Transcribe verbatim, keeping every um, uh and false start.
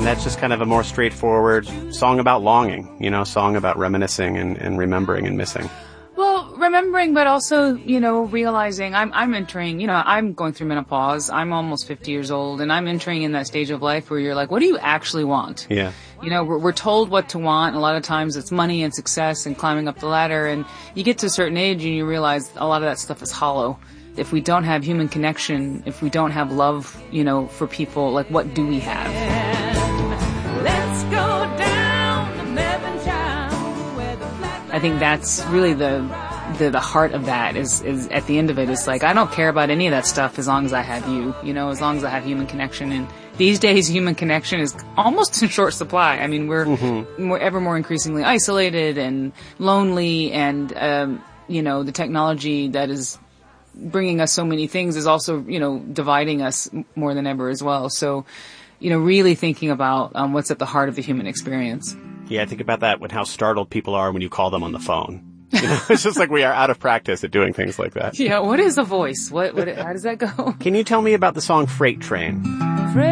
that's just kind of a more straightforward song about longing, you know, song about reminiscing and, and remembering and missing. Well, remembering, but also, you know, realizing I'm, I'm entering, you know, I'm going through menopause. I'm almost fifty years old, and I'm entering in that stage of life where you're like, what do you actually want? Yeah. You know, we're, we're told what to want. A lot of times it's money and success and climbing up the ladder. And you get to a certain age and you realize a lot of that stuff is hollow. If we don't have human connection, if we don't have love, you know, for people, like, what do we have? Let's go down the Mervyntown where the flag... I think that's really the, the the heart of that is, is at the end of it, it's like, I don't care about any of that stuff as long as I have you, you know, as long as I have human connection. And these days, human connection is almost in short supply. I mean, we're, mm-hmm. more, ever more increasingly isolated and lonely, and, um, you know, the technology that is bringing us so many things is also, you know, dividing us more than ever as well. So, you know, really thinking about um, what's at the heart of the human experience. Yeah, I think about that when how startled people are when you call them on the phone. You know, it's just like we are out of practice at doing things like that. Yeah, what is a voice? What, what how does that go? Can you tell me about the song Freight Train?